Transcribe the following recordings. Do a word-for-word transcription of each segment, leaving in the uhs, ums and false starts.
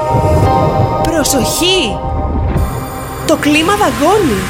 Προσοχή! Το κλίμα δαγκώνει!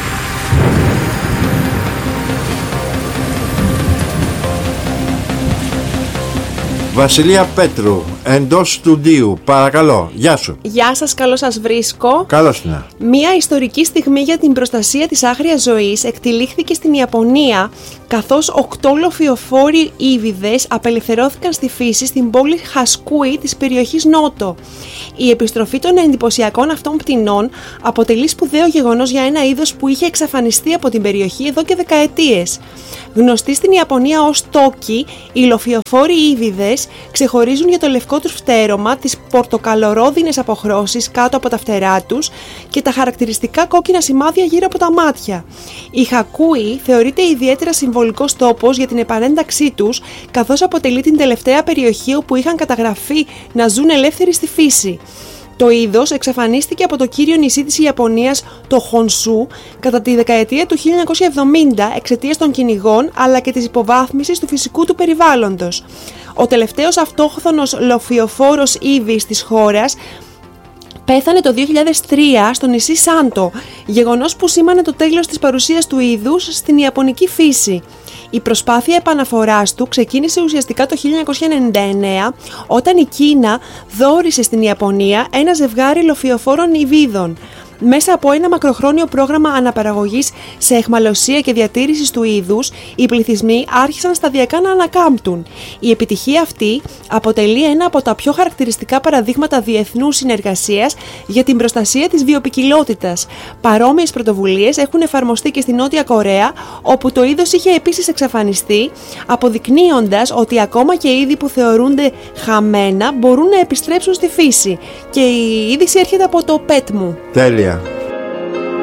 Βασιλεία Πέτρου, εντός στουντίου, παρακαλώ, γεια σου. Γεια σας, καλώς σας βρίσκω. Καλώς να. Μία ιστορική στιγμή για την προστασία της άγριας ζωής εκτυλίχθηκε στην Ιαπωνία, καθώς οκτώ λοφιοφόροι ύβιδες απελευθερώθηκαν στη φύση στην πόλη Χασκούι της περιοχής Νότο. Η επιστροφή των εντυπωσιακών αυτών πτηνών αποτελεί σπουδαίο γεγονός για ένα είδος που είχε εξαφανιστεί από την περιοχή εδώ και δεκαετίες. Γνωστοί στην Ιαπωνία ως τόκι, οι λοφιοφόροι ύβιδες ξεχωρίζουν για το λευκό τους φτέρωμα, τις πορτοκαλορόδινες αποχρώσεις κάτω από τα φτερά τους και τα χαρακτηριστικά κόκκινα σημάδια γύρω από τα μάτια. Η Χακούι θεωρείται ιδιαίτερα συμβολικός τόπος για την επανένταξή τους, καθώς αποτελεί την τελευταία περιοχή όπου είχαν καταγραφεί να ζουν ελεύθεροι στη φύση. Το είδος εξαφανίστηκε από το κύριο νησί της Ιαπωνίας, το Χονσού, κατά τη δεκαετία του χίλια εννιακόσια εβδομήντα εξαιτίας των κυνηγών αλλά και της υποβάθμισης του φυσικού του περιβάλλοντος. Ο τελευταίος αυτόχθονος λοφιοφόρος ύβης της χώρας πέθανε το δύο χιλιάδες τρία στο νησί Σάντο, γεγονός που σήμανε το τέλος της παρουσίας του είδους στην ιαπωνική φύση. Η προσπάθεια επαναφοράς του ξεκίνησε ουσιαστικά το χίλια εννιακόσια ενενήντα εννέα, όταν η Κίνα δώρισε στην Ιαπωνία ένα ζευγάρι λοφιοφόρων υβίδων. Μέσα από ένα μακροχρόνιο πρόγραμμα αναπαραγωγής σε αιχμαλωσία και διατήρησης του είδους, οι πληθυσμοί άρχισαν σταδιακά να ανακάμπτουν. Η επιτυχία αυτή αποτελεί ένα από τα πιο χαρακτηριστικά παραδείγματα διεθνούς συνεργασίας για την προστασία της βιοποικιλότητας. Παρόμοιες πρωτοβουλίες έχουν εφαρμοστεί και στη Νότια Κορέα, όπου το είδος είχε επίσης εξαφανιστεί, αποδεικνύοντας ότι ακόμα και είδη που θεωρούνται χαμένα μπορούν να επιστρέψουν στη φύση. Και η είδηση έρχεται από το πέτ μου. Τέλεια.